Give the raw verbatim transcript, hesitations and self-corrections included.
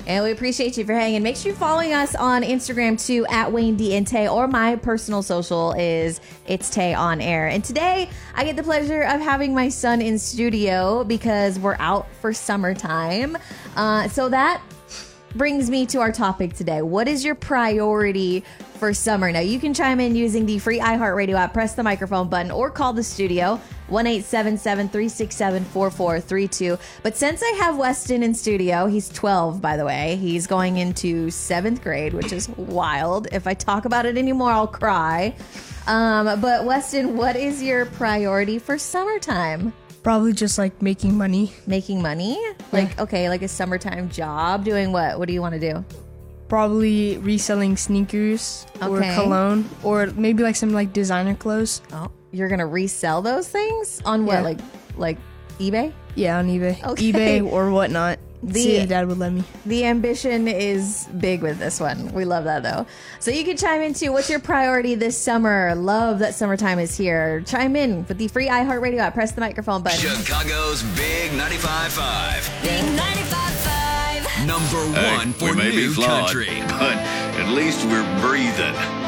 And we appreciate you for hanging. Make sure you're following us on Instagram too, at Wayne D and Tay, or my personal social is It's Tay on Air. And today I get the pleasure of having my son in studio because we're out for summertime. Uh, so that brings me to our topic today. What is your priority for summer? Now, you can chime in using the free iHeartRadio app, press the microphone button, or call the studio, one eight seven seven, three six seven, four four three two. But since I have Weston in studio, he's twelve, by the way. He's going into seventh grade, which is wild. If I talk about it anymore, I'll cry. Um, but Weston, what is your priority for summertime? Probably just like making money. Making money? Like, yeah. Okay, like a summertime job? Doing what? What do you want to do? Probably reselling sneakers or Okay. cologne or maybe like some like designer clothes. Oh, you're going to resell those things? On what? Yeah. Like like eBay? Yeah, on eBay. Okay. eBay or whatnot. The- See if Dad would let me. The ambition is big with this one. We love that, though. So you can chime in, too. What's your priority this summer? Love that summertime is here. Chime in with the free iHeartRadio app. Press the microphone button. Chicago's Big ninety-five point five. Big ninety-five point five. Number Hey, one we for may be new flawed, country. but at least we're breathing.